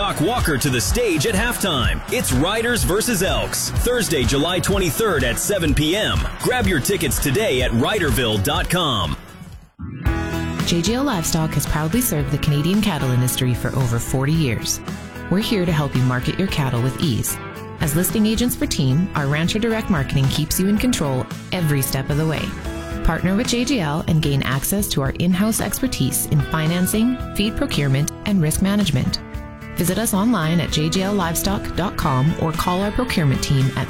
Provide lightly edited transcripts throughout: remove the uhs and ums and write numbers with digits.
Brock Walker to the stage at halftime. It's Riders vs. Elks, Thursday, July 23rd at 7 p.m. Grab your tickets today at Riderville.com. JGL Livestock has proudly served the Canadian cattle industry for over 40 years. We're here to help you market your cattle with ease. As listing agents for Team, our Rancher Direct Marketing keeps you in control every step of the way. Partner with JGL and gain access to our in-house expertise in financing, feed procurement, and risk management. Visit us online at jgllivestock.com or call our procurement team at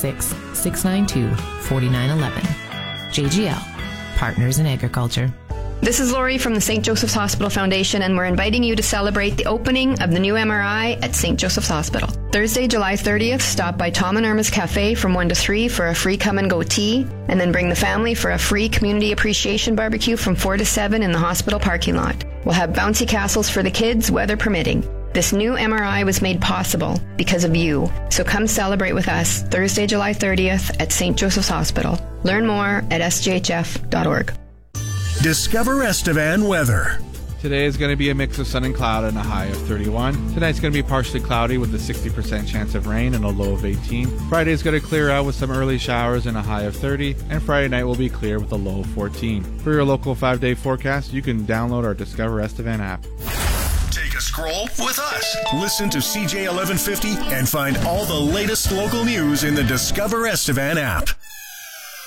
306-692-4911. JGL, Partners in Agriculture. This is Lori from the St. Joseph's Hospital Foundation, and we're inviting you to celebrate the opening of the new MRI at St. Joseph's Hospital. Thursday, July 30th, stop by Tom and Irma's Cafe from 1 to 3 for a free come-and-go tea, and then bring the family for a free community appreciation barbecue from 4 to 7 in the hospital parking lot. We'll have bouncy castles for the kids, weather permitting. This new MRI was made possible because of you, so come celebrate with us Thursday, July 30th at St. Joseph's Hospital. Learn more at sjhf.org. Discover Estevan weather. Today is going to be a mix of sun and cloud and a high of 31. Tonight's going to be partially cloudy with a 60% chance of rain and a low of 18. Friday is going to clear out with some early showers and a high of 30. And Friday night will be clear with a low of 14. For your local 5-day forecast, you can download our Discover Estevan app. Take a scroll with us. Listen to CJ 1150 and find all the latest local news in the Discover Estevan app.